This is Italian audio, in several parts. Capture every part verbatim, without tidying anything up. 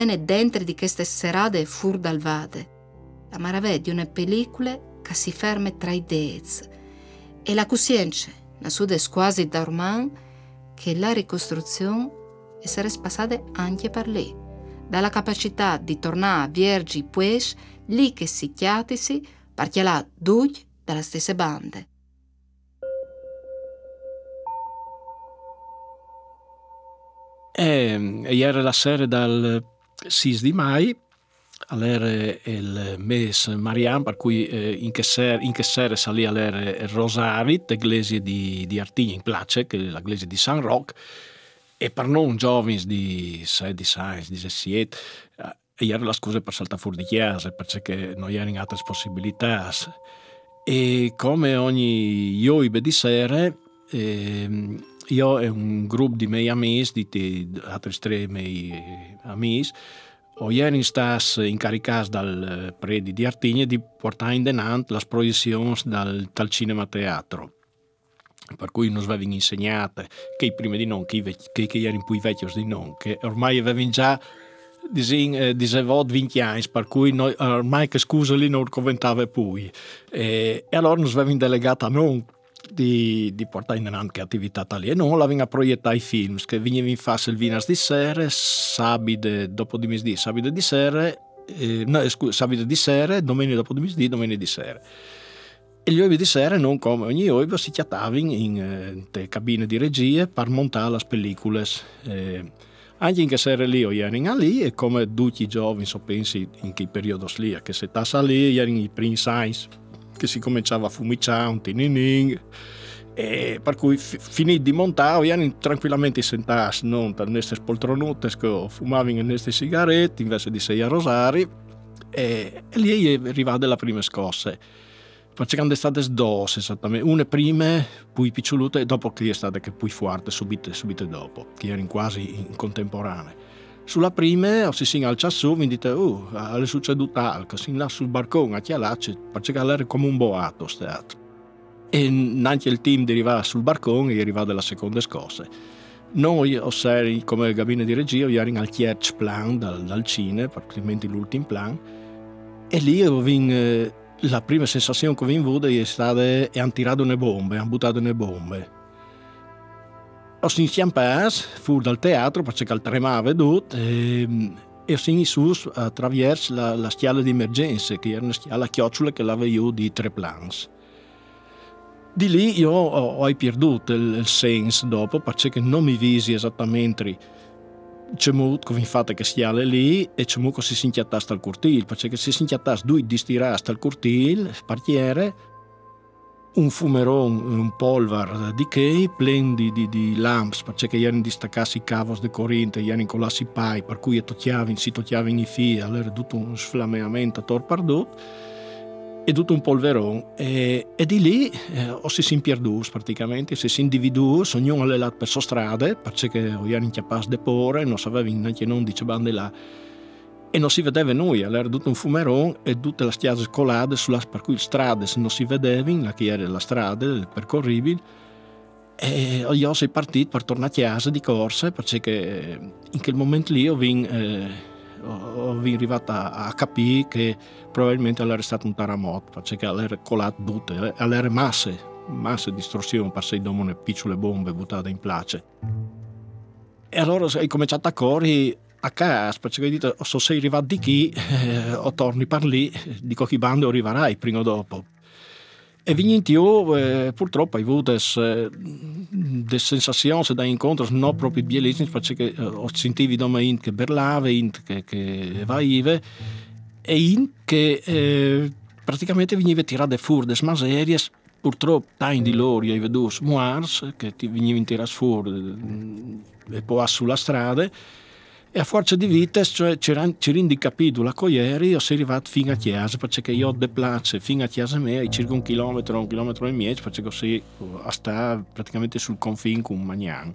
E dentro di queste serate fur dal vade, la maravè di una pellicola che si ferma tra i dez e la coscienza, na sude quasi dormant, che la ricostruzione essere passata anche per lì, dalla capacità di tornare viergi pues lì che si chiatisi perché là due dalla stessa bande. E ieri la sera dal sei di mai all'era il mese Marian, per cui eh, in che sera in che sera salì all'era il Rosari, l'eglise di, di Artiglia in Place, che è l'eglise di San Roch, e per noi giovani di sedici, diciassette, eh, ieri la scusa per saltare fuori di chiesa, perché non erano altre possibilità. E come ogni ioibe di sera, eh, io e un gruppo di miei amici, di, di altri tre miei amici, o ieri stas incaricati dal predi di Artigna di portare in denant le proiezioni dal, dal cinema teatro. Per cui non avevano insegnato che i primi di non, che, che, che erano poi vecchi di non, che ormai avevano già dicevo venti anni, per cui noi, ormai che scusa lì non commentava più. E, e allora nos avevano delegato a noi di, di portare in avanti attività tali e non l'avevano a proiettare i film che venivano fatti il venerdì di sera, sabato dopo di mezzodì, sabato di sera, eh, no, scusa, sabato di sera, domenica dopo di mezzodì, domenica di sera. E gli oivi di sera, non come ogni oivo, si chiattavano in eh, cabine di regie per montare le pellicole. Eh, anche in che sera lì o erano lì, e come tutti i giovani, so pensi in che periodo lì, che se tassa lì, erano i primi signs che si cominciava a fumicciare un tininin, e per cui f- finiti di montare, erano tranquillamente sentati, non per queste spoltronute che fumavano in queste sigarette invece di sei a rosari, e, e lì è arrivata la prima scosse. Facendo state due esattamente, una prima, poi picciolute, e dopo che è stata che poi forte, subito, subito dopo, che erano quasi in contemporanea. Sulla prima, si si al ciassù, mi dite, oh, è succeduto altro, si là sul barcone, a chialacce, perché era come un boato stato. E anche il team derivava sul barcone e arrivava dalla seconda scossa. Noi, osservi, come cabina di regia, ero al Kierch plan dal, dal Cine, praticamente l'ultimo plan, e lì io vin, la prima sensazione che ho avuto è stata e hanno tirato le bombe, hanno buttato le bombe. Ho iniziato fuori dal teatro perché il tremava tutto e, e ho iniziato attraverso la, la schiala di emergenza, che era una schiala chiocciola che l'avevo io di tre plans. Di lì io ho, ho perduto il, il senso dopo, perché non mi visi esattamente c'è molto come infatti che schiala lì e c'è molto che si sinchiattasse al cortile, perché se si inchiattasse due distirasse al cortile, partiere, un fumeron, un polvar di che, plen di, di, di lamps, perché erano distaccati i cavos di corrente, erano incollati i pai, per cui tocchiavano, si tocchiavano i fili, allora tutto un sflammeamento a tor pardot, e tutto un polveron. E, e di lì eh, o si si impierdus praticamente, si si individus, ognuno alle latte per sue strade, perché erano inchiappati de pore, non sapevano neanche non dice bande là, e non si vedeva noi, era tutto un fumeron e tutte le strade scolate, sulla, per cui le strade non si vedevano, la che era la strada, il percorribile, e io sono partito per tornare a casa di corsa, perché in quel momento lì ho vin, eh, ho arrivato a, a capire che probabilmente era stato un terremoto, perché era colato tutte, era masse, masse di distruzione, per sei domone piccole bombe buttate in place. E allora ho cominciato a correre a casa, perché ho detto, se sei arrivato di qui, eh, o torni per lì, dico che bando arriverai prima o dopo. E vinti io, eh, purtroppo ho avuto delle sensazioni da incontri non proprio bellissime, perché eh, ho sentito domani che berlava, che, che vaiva, e in che eh, praticamente veniva tirate fuori delle maserie, purtroppo tanti di loro io vedo muars che ti venivano tirati fuori e poi sulla strada, e a forza di vita, cioè, ci rendi capito la cogliere, io sono arrivato fino a chiesa, perché io ho de place fino a chiesa mia, circa un chilometro, un chilometro e mezzo, perché così sta praticamente sul confine con Magnan.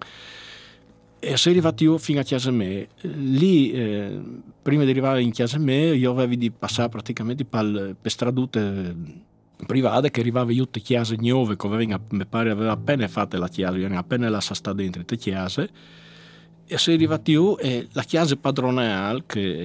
E sono arrivato io fino a chiesa mia. Lì, eh, prima di arrivare in chiesa mia, io avevo di passare praticamente per, per stradute private che arrivava io a chiese nuove, che aveva, mi pare aveva appena fatto la chiesa, aveva appena lasciata dentro le chiese. e sei arrivati io e la chiesa padronale che